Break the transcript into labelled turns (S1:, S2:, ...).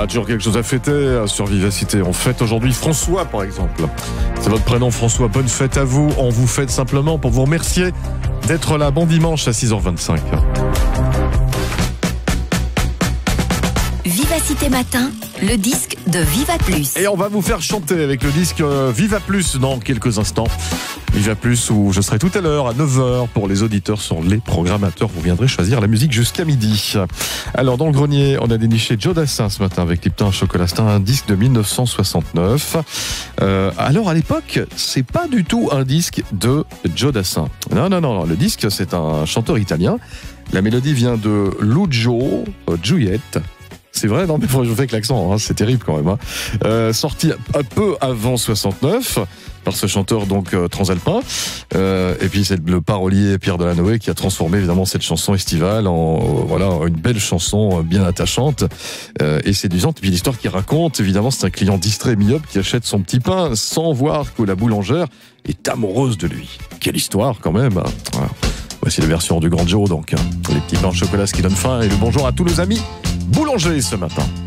S1: toujours quelque chose à fêter sur Vivacité. On fête aujourd'hui François, par exemple. C'est votre prénom, François. Bonne fête à vous. On vous fête simplement pour vous remercier d'être là. Bon dimanche à 6h25.
S2: Vivacité Matin, le disque de Viva Plus.
S1: Et on va vous faire chanter avec le disque Viva Plus dans quelques instants. Viva Plus où je serai tout à l'heure à 9h pour les auditeurs sur les programmateurs. Vous viendrez choisir la musique jusqu'à midi. Alors dans le grenier, on a déniché Joe Dassin ce matin avec Lipton Chocolat. C'est un disque de 1969. Alors à l'époque, c'est pas du tout un disque de Joe Dassin. Non. Le disque, c'est un chanteur italien. La mélodie vient de Lucio Giulietta. C'est vrai, non, mais je fais avec l'accent, hein, c'est terrible quand même. Sorti un peu avant 69 par ce chanteur donc transalpin. Et puis c'est le parolier Pierre Delanoë qui a transformé évidemment cette chanson estivale en une belle chanson bien attachante et séduisante. Et puis l'histoire qu'il raconte, évidemment, c'est un client distrait myope qui achète son petit pain sans voir que la boulangère est amoureuse de lui. Quelle histoire quand même. Voilà. Voici la version du Grand Joe, donc les petits pains au chocolat, ce qui donne faim, et le bonjour à tous nos amis boulangers ce matin.